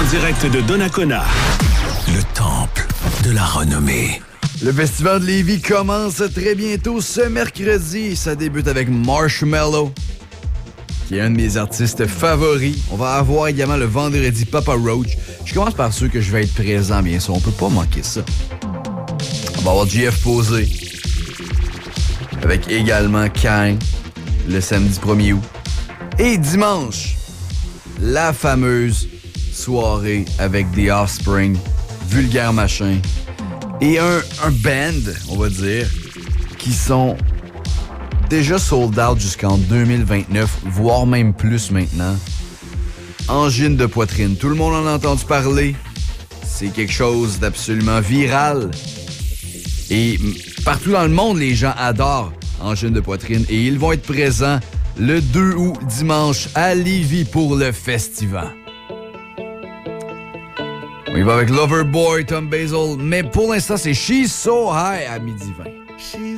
direct de Donnacona. Le temple de la renommée. Le festival de Lévis commence très bientôt ce mercredi. Ça débute avec Marshmello, qui est un de mes artistes favoris. On va avoir également le vendredi Papa Roach. Je commence par ceux que je vais être présent, bien sûr. On peut pas manquer ça. On va avoir JF Posé, avec également Kang, le samedi 1er août. Et dimanche, la fameuse soirée avec The Offspring, Vulgaire Machin, et un band, on va dire, qui sont déjà sold out jusqu'en 2029, voire même plus maintenant. Angine de poitrine. Tout le monde en a entendu parler. C'est quelque chose d'absolument viral. Et partout dans le monde, les gens adorent Angine de poitrine. Et ils vont être présents le 2 août, dimanche, à Lévis pour le festival. On y va avec Loverboy, Tom Basil. Mais pour l'instant, c'est She's So High à 12h20.